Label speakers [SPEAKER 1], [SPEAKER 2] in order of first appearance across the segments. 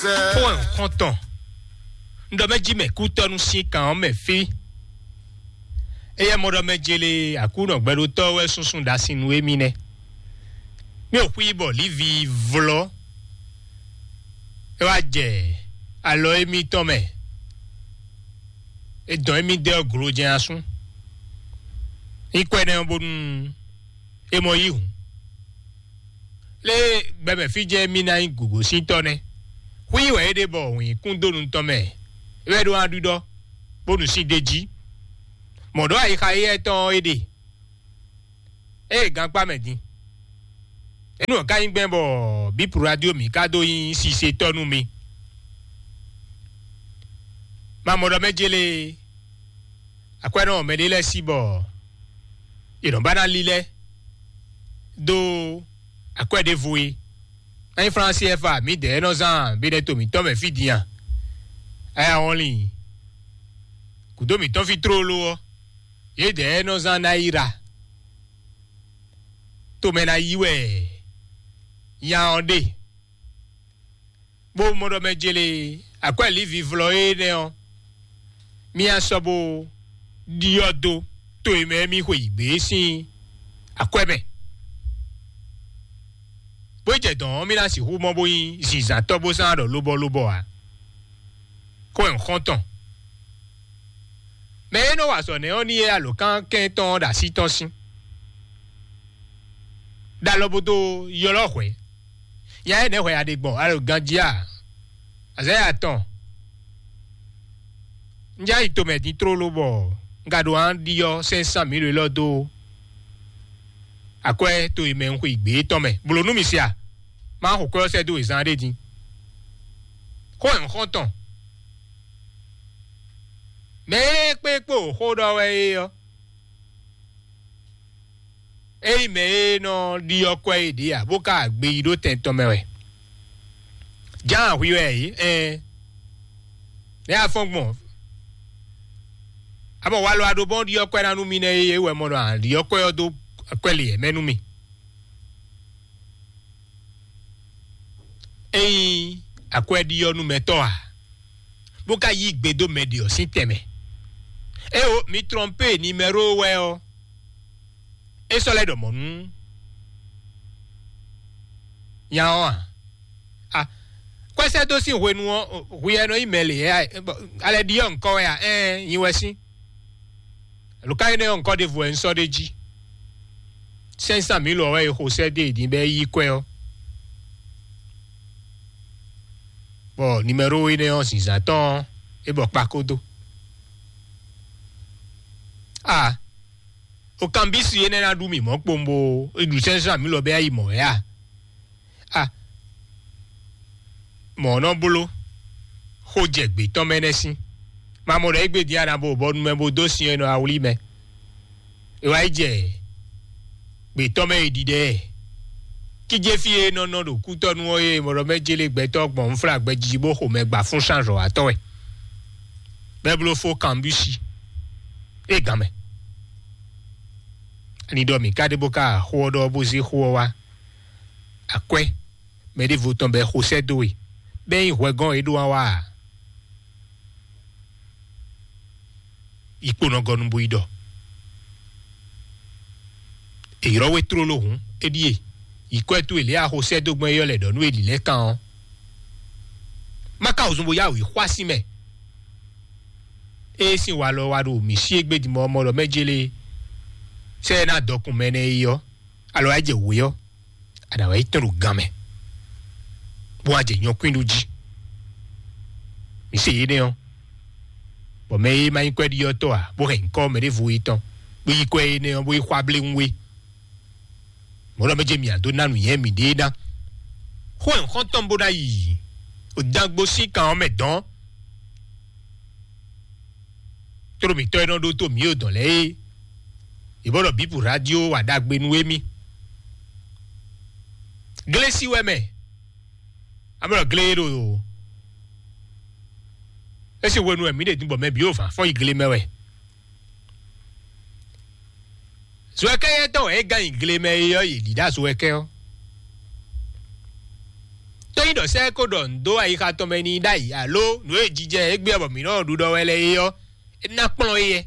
[SPEAKER 1] Point content. Ndomeji me kutonu si kan me fi. Eye modo mejele akuno gbero to we sunsun da sinu emi ne. Mi o ku ibo livi vlo. E wa je alo emi to me. E don emi de ogro je asun. Ikwe ne bonun e mo yi hun. Le bebe fi je mi na gugu si to ne. Hui we de bo wi kun donu to me. We do adudo bonu si deji. Modo ai ka ye ton ede. E gan pa medin. Enu ka yin gben bo bi pro radio mi ka do yin si se tonu mi. Ma modo mejele akweno me le si bo. Iron bana lile do akwede vui. En français fa mi de no zan bi de to mi to me fidian. Aya only. Kudo mi to fi trolo. Ye de no zan na ira. To me na yiwe. Ya onde. Bo modo mejele akwa livi vloe ne on. Mi asobo diodo to ime mi ho igbe sin akwebe. Bo je don mi la si hu mo bo yin si za to bo san ro lobo a. Ko en konton. Me no wa so ne oni e alokan ken ton da si ton sin. Da lobo to yo lo hwe. Ya ne hwe adegbon alo ganjia. Aze aton. Nja ito me di tro lobo. Ngado an diyo 500,000 lodo. Akwe to ime nku igbe to me. Bulonu mi sia. Ma ho ko se do izan de din. Ko en konton. Me pe po ho do we yo. E me no di okwe idi a boka gbe ido ten to me we. Jan wi we ne afongmo. Abo walo ado bon di okwe na nu mi ne ye we mo no di okwe odo akweli menu mi. Akwe di yo nu meto a. Boka yi gbedo medio sin teme. O mi trompe numero we o. E so le do monu. Ya o a. Kwese do sin hwenu o hwe no email e ale di yo nko we a yin we sin. Lukai ne on Côte d'Ivoire nso de ji. 500,000 owe ho se de din be yi kwe o. Bo numero ine on si zaton e bo pakodo. O kambisi ene na du mi mo pombo e du 500,000 obe ayi mo ya. Mo no bolo ho jegbe ton menesi. Ma mo re gbe di ara bo bo nu me bo do si eno awuli me. E wa je gbe ton me idide. Ki je fi no do ku tonu oye mo ro mejele gbe to gbon nfra gbe jibo ho me gba fun chanjo ato we. Be blo fo kambusi. E game. Ani do mi kade boka ho do bozi ho wa. Akwe me de voton be ho se do we. Ben hwegon edu wa. Ipo no gonu buido. E irowe tro lohun edie. Ikwe tu ile a ho se dogbon yo le donu elile kan. Maka ozunbo ya wi hwasi me. E sin wa lo wa do mi si egbe di mo lo mejele. Se na dokun me ne yo. Alo aje wo yo. Ada wa itru game. Bo aje yon kwinu ji. Mi se yene yo. Bo me ma inkwe di yo to a. Bo ren ko me de vu iton. Bo ikwe ne yo bo ikwable nwe. Mo lo meje mi ado nanu yen mi de da. Ho en konton bo da yi. O dagbo si kan me don. Toro mi to eno do to mi o don le. Ibodo bi pour radio wa dagbe nu emi. Glesi we me. Amro glero. Ese wonu emi de tinbo me bi o fa fo igle mewe. So eke to e gan igle me yo yi da so eke o. toyin do se ko do ndo ayi ka to me ni dai alo no ejije egbe obo mi no du do wele yo na pon ye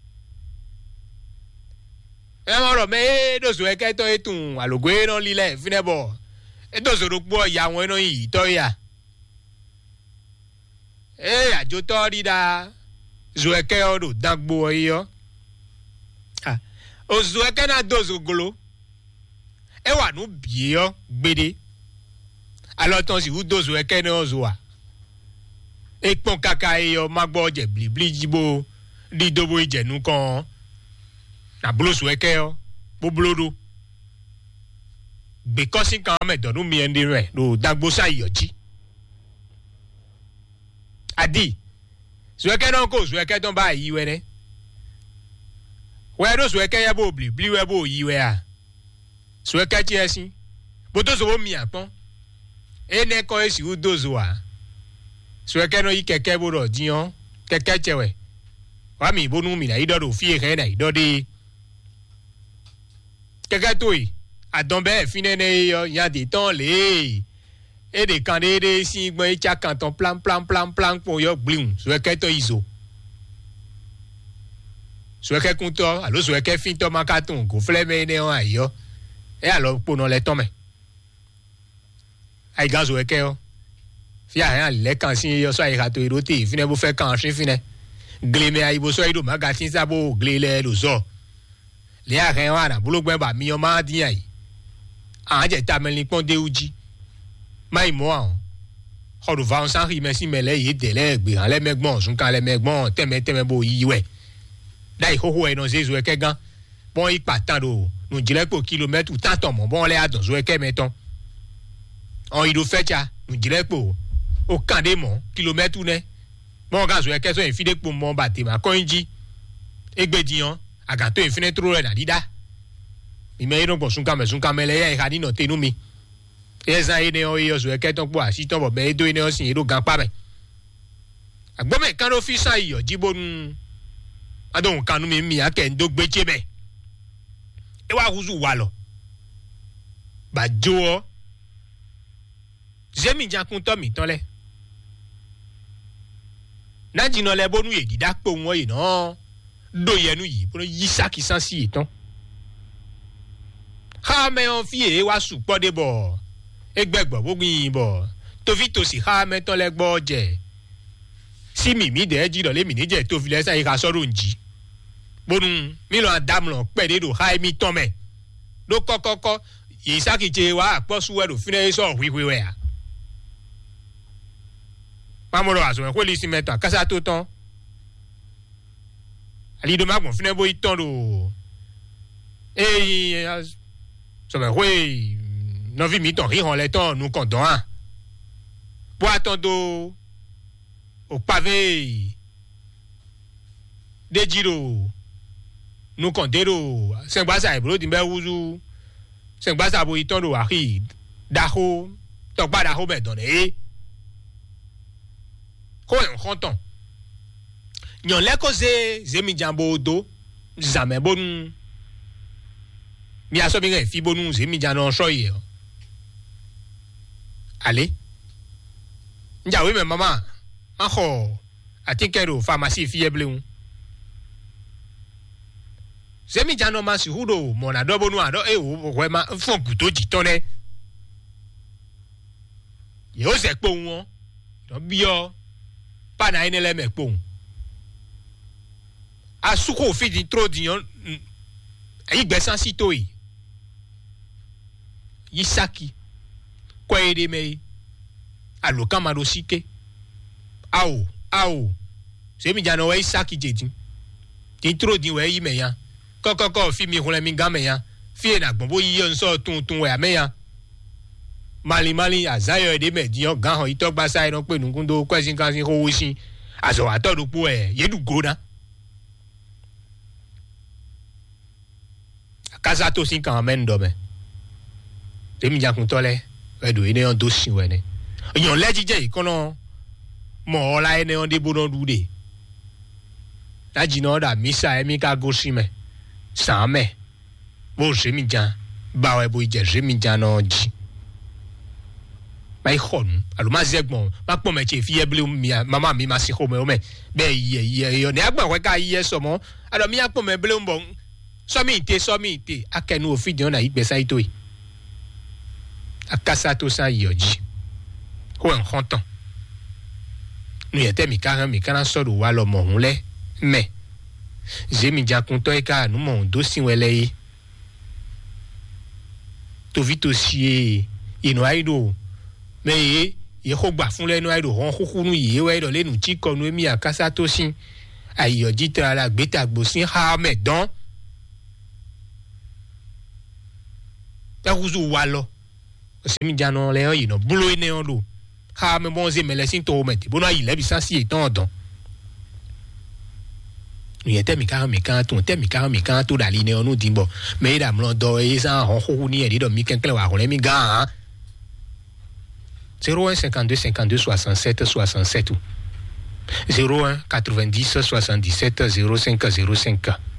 [SPEAKER 1] e mo ro me do so e ke to etun alogwe no lile finebo e do so ro po ya won no yi to ya ajo to ri da zo e ke o do dagbo yo o zo e ke na do zo golo e wa nu bi yo gbede alors ton si vous dozo e ke no zo wa e pon kaka yo magbo je blibli jibo di dobo ijenu kan na bloso e ke yo boblodo because kan me donu mi ende re do dagbo sa yoji adi so e ke no ko so e ke don ba yi we ne we do so e ke ya bo blibli we bo yi we a so e ke ti esin bo to so wo mi apon ene ko esi udozo wa so e ke no yi keke bo ro jiyan keke chewe wa mi bonu mi na idodo fi e na idode keke to yi adon be finene yo ya de ton le e de kan de si gbon e cha kan ton plan po yo gblim so e ke to izo so e ke kun to alo so e ke fin to makaton go fleme ne o ayo e alo po no le ton me ai gazo e ke o fia han le kan sin yo so ai ka to irote fine bo fe kan sin fine gleme ai bo so ido magatin sa bo glele lo so le a ren wa na bulogbe ba mi o ma din ai a je ta melin pon de uji mai mo an ho do va on san ri merci mele yi de le gbe han le megbon sun kan le megbon teme bo yi we dai ho ho e no zezu e ke gan bon ipa tan do no jile po kilometre tan ton mo bon le adon zo e ke meton on ido fecha no jile po o kan de mo kilometre ne bon ga zo e ke so en fide po mo ba te ma konji egbediyan agato en fine tro re na dida mi me no sun kan mele ya ha ni no tenu mi eza ene o yo zo e ke ton po asi ton bo be do ene o sin ero gan pa me agbo me kan fi sa iyo jibonu adon kanu mi ake ndo gbeche be e wa huzu wa lo ba jo zemi jakun to mi ton le na jino le bonu ye dida po won yi no do yenu yi bo yi saki san si itan ha me on fi e wa su po de bo egbegbo gbogin bo to fi to si ha me ton le gbo je si mi de ji do le mi ni je to fi le sa yi ka soro nji bonu mi lo adam lo pe de do ha mi ton me do kokoko yi saki je wa po su we do fine so hwihwi we a mamoro aso ko li si meto kasa to ton ali do magbon fine bo iton do so me we no vi mi ton ri hon le ton nu kon don a po atondo o pavé de jiro nu kon dero se gbasa ibro di be wuzu se gbasa bo iton do ahi daho to pada ho be don ko en konton nyon le ko ze mi jambo do zame bonu mi aso mi re fi bonu ze mi jano so ye ale njawe me mama aho atikero pharmacie fiable un ze mi jano ma si hudo mo na do bonu ado o ma fon guto jitone ye o se po won do bi o pa na ene le me po asuko fi di tro di yon ayi gbesan sito yi yisaki ko ede me alokan maro sike ao se mi jano we isaki jedin ti tro di we yi me yan kokoko fi mi hunle mi gan me yan fi na gbon bo yi yon so tun we ame yan mali azayo ede me di yon gan ho itogba sai no pe nukun do question kan sin ho sin aso atodu po yedu go na kasa to sin kan men do me temi jakun tole we do ene on do sin we ne yon leji je ikono mo ola ene on de bono dude la jino da misa emi ka go sin me san me bo se mi jan ba we bo je se mi jan no ji mai khon alo ma zegmo ma pon me che fi eble mi mama mi ma si ko me o me be ye yo ne agba we ka ye so mo alo mi apon me ble mbon so mi te akenu ofidion na igbe sa ito yi akasa to sa yoji ko en honton nu yete mi kana so do wa lo mo hun le me je mi jakun to e ka nu mo do sin wele yi to vito sie ino aido me ye ko gba fun lenu aido hon kukunu yi we do lenu ti ko nu mi akasa to sin ayoji tra la gbeta gbo sin ha me don ta kuzu wa lo semi jano le yi no bulo ine on lo ha me bonze me le sin to me ti bono yi le bi san si etan don ni ete mi kan to dali ne onu dimbo me da mlo do e san hon ho ni e di do mi ken kle wa ko le mi ga 01 52 52 67 67 01 90 77 05 05